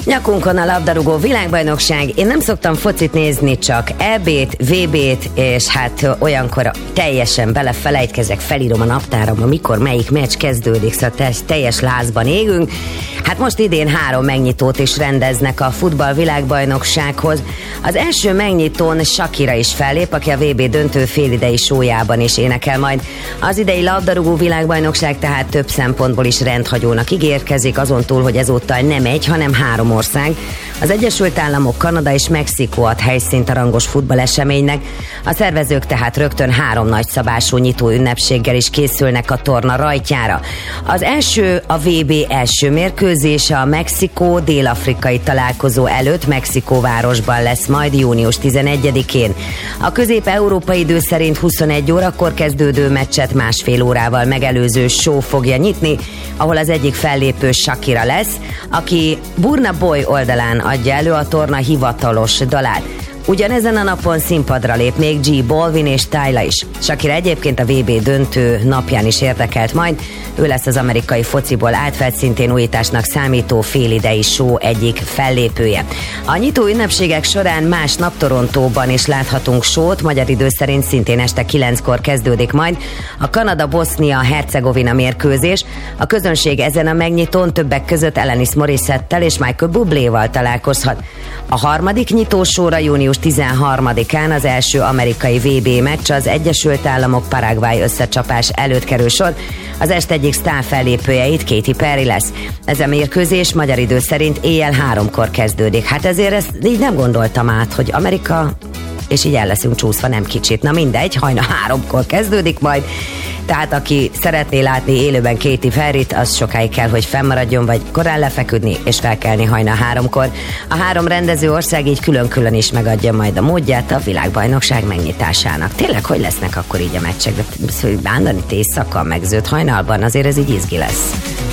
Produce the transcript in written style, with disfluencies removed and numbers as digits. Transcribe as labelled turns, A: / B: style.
A: Nyakunkon a labdarúgó világbajnokság. Én nem szoktam focit nézni, csak EB-t, VB-t, és hát olyankor teljesen belefelejtkezek, felírom a naptáromba, mikor melyik meccs kezdődik, szóval teljes lázban égünk. Hát most idén 3 megnyitót is rendeznek a futball világbajnoksághoz. Az első megnyitón Shakira is fellép, aki a VB döntő félidei showyában is énekel majd. Az idei labdarúgó világbajnokság tehát több szempontból is rendhagyónak ígérkezik, azon túl, hogy ezúttal nem egy, hanem 3 ország. Az Egyesült Államok, Kanada és Mexikó ad helyszínt a rangos futballeseménynek. A szervezők tehát rögtön 3 nagyszabású nyitó ünnepséggel is készülnek a torna rajtjára. Az első a VB első mérkőzése a Mexikó-dél-afrikai találkozó előtt Mexikóvárosban lesz majd június 11-én. A közép-európai idő szerint 21 órakor kezdődő meccset 1,5 órával megelőző show fogja nyitni, ahol az egyik fellépő Shakira lesz, aki Burna Boy oldalán adja elő a torna hivatalos dalát. Ugyanezen a napon színpadra lép még G Balvin és Tyla is. Shakira egyébként a VB döntő napján is érdekelt majd. Ő lesz az amerikai fociból átfelt, szintén újításnak számító félidei show egyik fellépője. A nyitó ünnepségek során másnap Torontóban is láthatunk showt, magyar idő szerint szintén este 9-kor kezdődik majd a Kanada-Bosznia-Hercegovina mérkőzés. A közönség ezen a megnyitón többek között Alanis Morissette-tel és Michael Bubléval találkozhat. A harmadik nyitósóra június 13-án az első amerikai VB meccs az Egyesült Államok Paraguay összecsapás előtt kerül sor. Az este egyik sztár fellépőjeit Katy Perry lesz. Ez a mérkőzés magyar idő szerint éjjel 3-kor kezdődik. Hát ezért ezt így nem gondoltam át, hogy Amerika, és így el leszünk csúszva, nem kicsit. Na mindegy, hajna 3-kor kezdődik majd. Tehát aki szeretné látni élőben Katy Perryt, az sokáig kell, hogy fennmaradjon, vagy korán lefeküdni és felkelni hajna 3-kor. A 3 rendező ország így külön-külön is megadja majd a módját a világbajnokság megnyitásának. Tényleg, hogy lesznek akkor így a meccsek? De bándanit éjszaka, meg zöld hajnalban, azért ez így izgi lesz.